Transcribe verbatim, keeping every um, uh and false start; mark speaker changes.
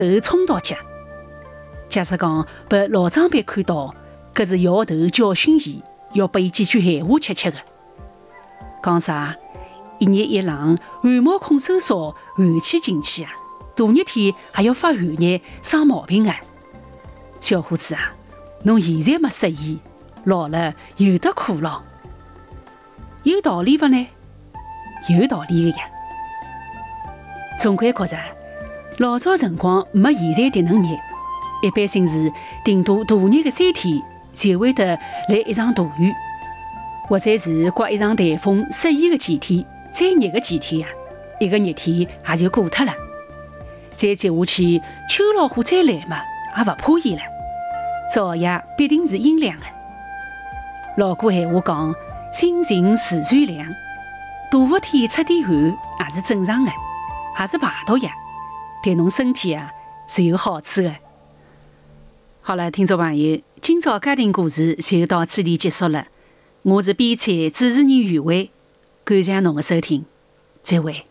Speaker 1: 后冲到家。假使讲被老长辈看到，搿是摇头教训伊，要拨伊几句闲话吃吃的。讲啥？一日一冷，汗毛孔收缩，寒气进去啊！大热天还要发寒热，生毛病啊！小伙子啊，侬现在没适意，老了有得苦咯。有道理勿呢？有道理的呀。总归觉着，老早辰光没现在迭能热，一般性是顶多大热个三天才会得来一场大雨，或者是刮一场台风适宜个几天，再热个几天呀，一个热天也就过脱了。再接下去，秋老虎再来嘛，也勿怕伊了。早夜必定是阴凉的。老古闲话讲，心静自然凉。大伏天出点汗也是正常的，也是排毒呀，对侬身体啊是有好处的。好了，听众朋友，今朝家庭故事就到此地结束了。我是编采主持人余伟，感谢侬的收听，再会。